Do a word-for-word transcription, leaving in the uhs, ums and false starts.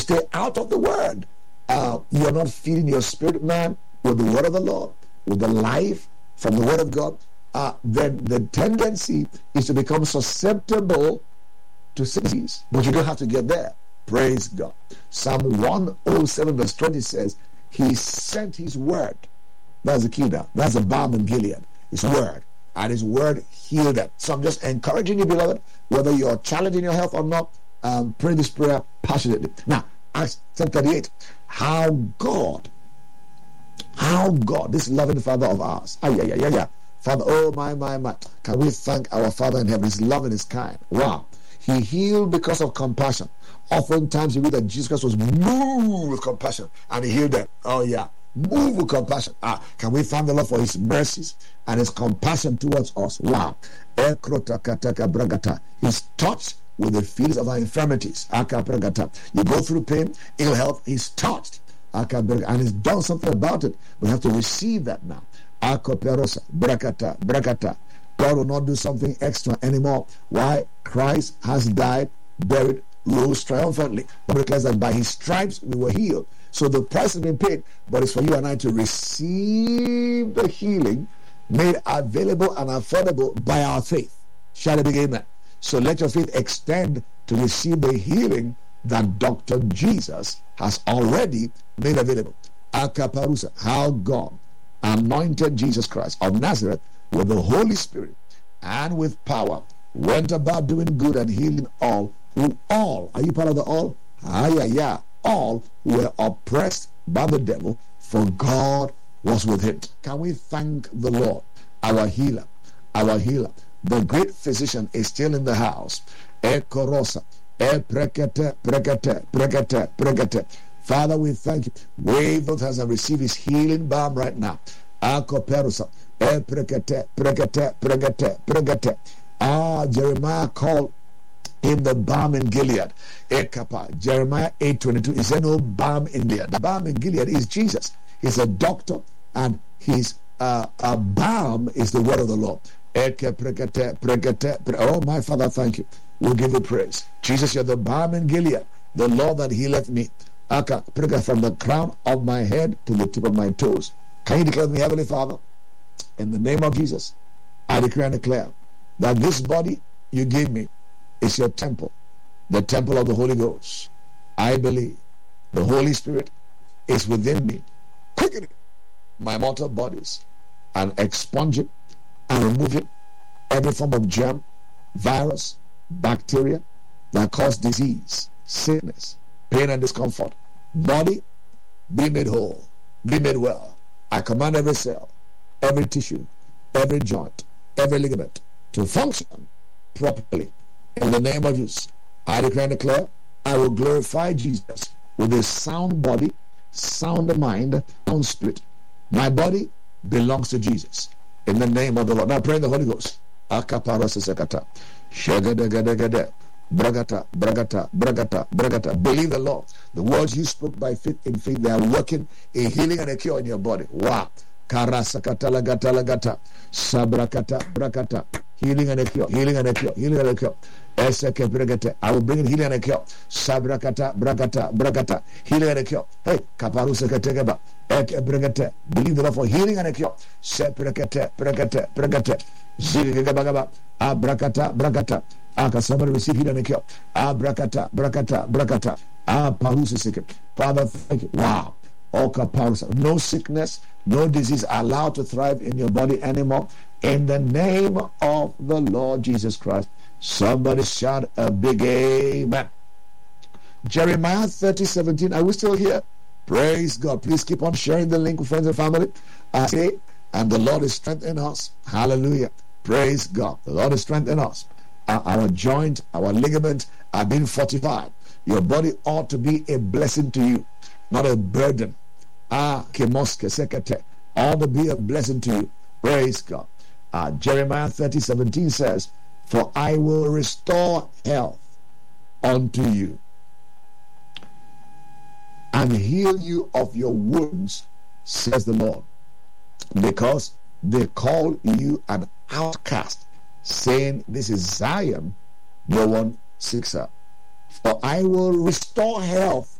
stay out of the word, uh, you're not feeding your spirit man with the word of the Lord, with the life from the word of God, uh, then the tendency is to become susceptible to sickness. But you don't have to get there. Praise God. Psalm one oh seven verse twenty says, He sent His word. That's the key now. That's the balm in Gilead. His word. And His word healed them. So I'm just encouraging you, beloved, whether you're challenging your health or not, um, pray this prayer passionately. Now, Acts ten thirty-eight. How God, how God, this loving Father of ours, ah, yeah, yeah, yeah, yeah. Father, oh my, my, my. Can we thank our Father in heaven? His love and His kind. Wow. He healed because of compassion. Oftentimes you read that Jesus Christ was moved with compassion and He healed them. Oh yeah, moved with compassion. Ah, can we thank the Lord for His mercies and His compassion towards us? Wow. He's touched with the feelings of our infirmities. You go through pain, ill health, He's touched. And He's done something about it. We have to receive that now. God will not do something extra anymore. Why? Christ has died, buried, rose triumphantly. But declares that by His stripes we were healed. So the price has been paid, but it's for you and I to receive the healing made available and affordable by our faith. Shall I begin that? So let your faith extend to receive the healing that Doctor Jesus has already made available. Akaparusa, how God anointed Jesus Christ of Nazareth with the Holy Spirit and with power, went about doing good and healing all who all, are you part of the all? Ah, yeah, yeah, all who were oppressed by the devil, for God was with him. Can we thank the Lord, our healer, our healer? The great physician is still in the house. E korosa, e prekete, prekete, prekete, prekete. Father, we thank you. Wave has received His healing balm right now. Akoperusa. Pregate, pregate, pregate, pregate. Ah, Jeremiah called him the balm in Gilead. Ekapa. Jeremiah eight twenty-two. He said, no balm in Gilead. The balm in Gilead is Jesus. He's a doctor, and his uh, uh, balm is the word of the Lord. Eke pregate, pregate, pre- oh, my Father, thank you. We'll give you praise. Jesus, you're the balm in Gilead, the Lord that healeth me. Aka, pregate, from the crown of my head to the tip of my toes. Can you declare to me, Heavenly Father? In the name of Jesus, I declare and declare that this body you gave me is your temple, the temple of the Holy Ghost. I believe the Holy Spirit is within me, quickening my mortal bodies and expunging and removing every form of germ, virus, bacteria that cause disease, sickness, pain, and discomfort. Body, be made whole, be made well. I command every cell, every tissue, every joint, every ligament to function properly. In the name of Jesus, I declare and declare, I will glorify Jesus with a sound body, sound mind, sound spirit. My body belongs to Jesus. In the name of the Lord. Now pray in the Holy Ghost. Akaparasisekata. Shagadagadagadeh. Bragata, bragata, bragata, bragata. Believe the Lord. The words you spoke by faith in faith, they are working a healing and a cure in your body. Wow. Karasakata lagata lagata. Sabrakata, brakata. Healing and a cure, healing and a cure, healing and a cure. Eseke bragata. I will bring in healing and a cure. Sabrakata, bragata, bragata. Healing and a cure. Hey, kaparusekatega. Eke bragata. Believe the Lord for healing and a cure. Seprakata, bragata, bragata. Zigagabagaba. Abrakata, bragata. Ah, can somebody receive healing and a cure? Ah, brakata, brakata, brakata. Ah, parusiseke. Father, thank you. Wow. Oka parusa. No sickness, no disease allowed to thrive in your body anymore. In the name of the Lord Jesus Christ. Somebody shout a big amen. Jeremiah thirty seventeen. Are we still here? Praise God. Please keep on sharing the link with friends and family. I say, and the Lord is strengthening us. Hallelujah. Praise God. The Lord is strengthening us. Our, our joint, our ligament are being fortified. Your body ought to be a blessing to you, not a burden. Ah, kemoske sekete. Ought to be a blessing to you. Praise God. Uh, Jeremiah thirty seventeen says, for I will restore health unto you and heal you of your wounds, says the Lord, because they call you an outcast, saying, this is Zion, no one seeks her. For I will restore health